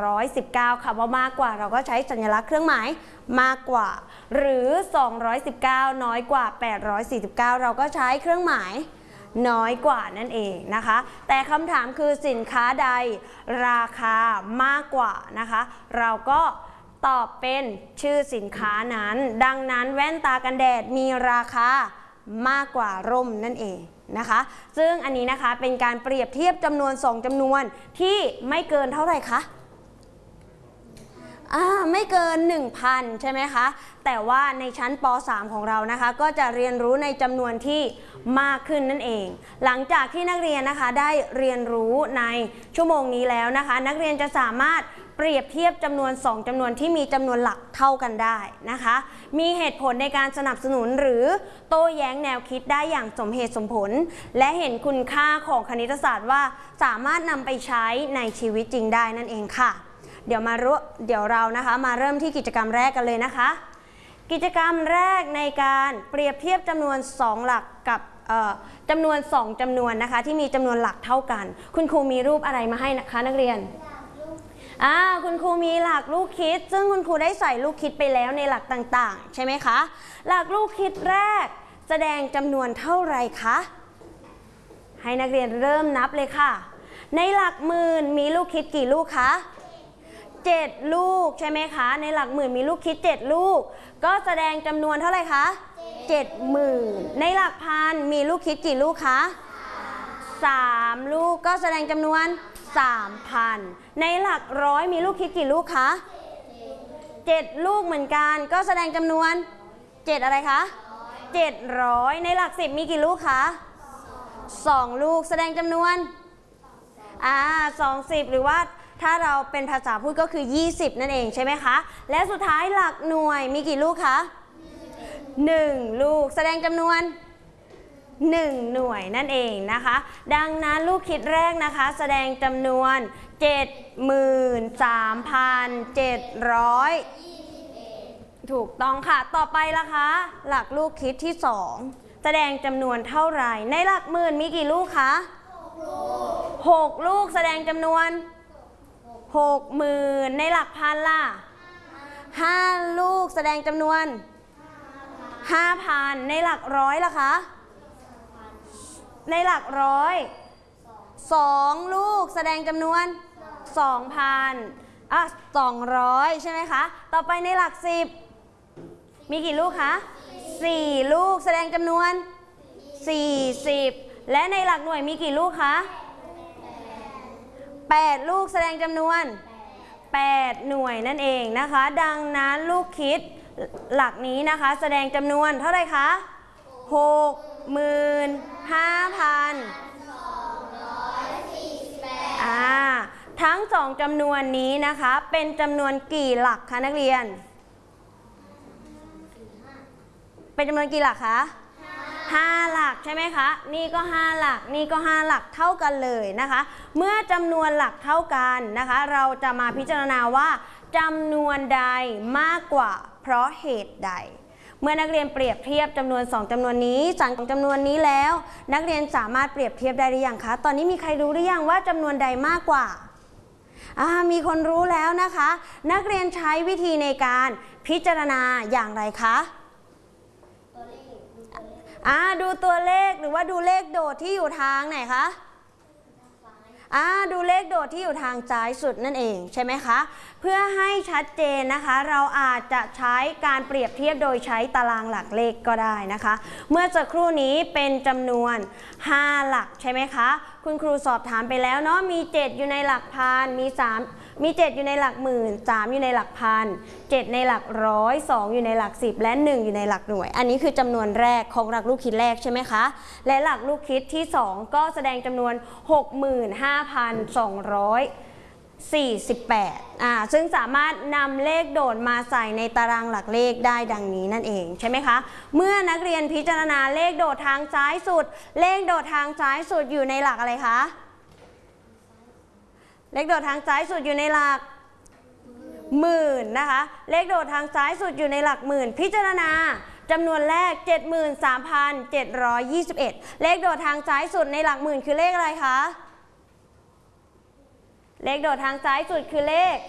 219ค่ะว่ามากกว่าเราก็ใช้สัญลักษณ์เครื่องหมายมากกว่าหรือ219น้อยกว่า849เราก็ใช้เครื่องหมายน้อยกว่านั่นเองนะคะแต่คำถามคือสินค้าใดราคามากกว่านะคะเราก็ตอบเป็นชื่อสินค้านั้นดังนั้นแว่นตากันแดดมีราคามากกว่าร่มนั่นเองนะคะซึ่งอันนี้นะคะเป็นการเปรียบเทียบจำนวน2จำนวนที่ไม่เกินเท่าไหร่คะไม่เกิน 1,000 ใช่ไหมคะแต่ว่าในชั้นป.3 ของเรานะคะก็จะเรียนรู้ในจำนวนที่มากขึ้นนั่นเองหลังจากที่นักเรียนนะคะได้เรียนรู้ในชั่วโมงนี้แล้วนะคะนักเรียนจะสามารถเปรียบเทียบจำนวน2จำนวนที่มีจำนวนหลักเท่ากันได้นะคะมีเหตุผลในการสนับสนุนหรือโต้แย้งแนวคิดได้อย่างสมเหตุสมผลและเห็นคุณค่าของคณิตศาสตร์ว่าสามารถนำไปใช้ในชีวิตจริงได้นั่นเองค่ะเดี๋ยวเรานะคะมาเริ่มที่กิจกรรมแรกกันเลยนะคะกิจกรรมแรกในการเปรียบเทียบจำนวน2หลักกับจำนวน2จำนวนนะคะที่มีจำนวนหลักเท่ากันคุณครูมีรูปอะไรมาให้นะคะนักเรียนคุณครูมีหลักลูกคิดซึ่งคุณครูได้ใส่ลูกคิดไปแล้วในหลักต่างๆใช่ไหมคะหลักลูกคิดแรกแสดงจำนวนเท่าไรคะให้นักเรียนเริ่มนับเลยค่ะในหลักหมื่นมีลูกคิดกี่ลูกคะ7ลูกใช่ไหมคะในหลักหมื่นมีลูกคิด7ลูกก็แสดงจำนวนเท่าไหร่คะ70,000ในหลักพันมีลูกคิดกี่ลูกคะ3ลูกก็แสดงจำนวน 3,000 ในหลักร้อยมีลูกคิดกี่ลูกคะ7ลูกเหมือนกันก็แสดงจำนวน7อะไรคะ700ในหลัก10มีกี่ลูกคะ2ลูกแสดงจำนวน20หรือว่าถ้าเราเป็นภาษาพูดก็คือ20นั่นเองใช่ไหมคะและสุดท้ายหลักหน่วยมีกี่ลูกคะ1ลูกแสดงจำนวน1หน่วยนั่นเองนะคะดังนั้นลูกคิดแรกนะคะแสดงจำนวน 73,700 ถูกต้องค่ะต่อไปล่ะคะหลักลูกคิดที่2แสดงจำนวนเท่าไหร่ในหลักหมื่นมีกี่ลูกคะ6ลูกแสดงจำนวน60,000ในหลักพันล่ะ5ลูกแสดงจำนวน 5,000 ในหลักร้อยล่ะคะในหลักร้อย2ลูกแสดงจำนวน 2,000 200ใช่ไหมคะต่อไปในหลัก10มีกี่ลูกคะ4ลูกแสดงจำนวน40และในหลักหน่วยมีกี่ลูกคะ8ลูกแสดงจำนวน8หน่วยนั่นเองนะคะดังนั้นลูกคิดหลักนี้นะคะแสดงจำนวนเท่าไหร่คะ 65,248ทั้ง2จำนวนนี้นะคะเป็นจำนวนกี่หลักคะนักเรียนเป็นจำนวนกี่หลักคะ5หลักใช่ไหมคะนี่ก็5หลักนี่ก็5หลักเท่ากันเลยนะคะเมื่อจำนวนหลักเท่ากันนะคะเราจะมาพิจารณาว่าจำนวนใดมากกว่าเพราะเหตุใดเมื่อนักเรียนเปรียบเทียบจำนวน2จำนวนนี้2จำนวนนี้แล้วนักเรียนสามารถเปรียบเทียบได้หรือยังคะตอนนี้มีใครรู้หรือยังว่าจำนวนใดมากกว่ามีคนรู้แล้วนะคะนักเรียนใช้วิธีในการพิจารณาอย่างไรคะดูตัวเลขหรือว่าดูเลขโดดที่อยู่ทางไหนคะดูเลขโดดที่อยู่ทางซ้ายสุดนั่นเองใช่ไหมคะเพื่อให้ชัดเจนนะคะเราอาจจะใช้การเปรียบเทียบโดยใช้ตารางหลักเลขก็ได้นะคะเมื่อสักครู่นี้เป็นจำนวน5หลักใช่ไหมคะคุณครูสอบถามไปแล้วเนาะมี7อยู่ในหลักพันมี7อยู่ในหลักหมื่น3อยู่ในหลักพัน7ในหลักร้อย2อยู่ในหลัก10และ1อยู่ในหลักหน่วยอันนี้คือจำนวนแรกของหลักลูกคิดแรกใช่ไหมคะและหลักลูกคิดที่2ก็แสดงจำนวน 65,248ซึ่งสามารถนำเลขโดดมาใส่ในตารางหลักเลขได้ดังนี้นั่นเองใช่ไหมคะเมื่อนักเรียนพิจารณาเลขโดดทางซ้ายสุดเลขโดดทางซ้ายสุดอยู่ในหลักอะไรคะเลขโดดทางซ้ายสุดอยู่ในหลักหมื่นนะคะเลขโดดทางซ้ายสุดอยู่ในหลักหมื่นพิจารณาจำนวนแรก 73,721 เลขโดดทางซ้ายสุดในหลักหมื่นคือเลขอะไรคะเลขโดดทางซ้ายสุดคือเลข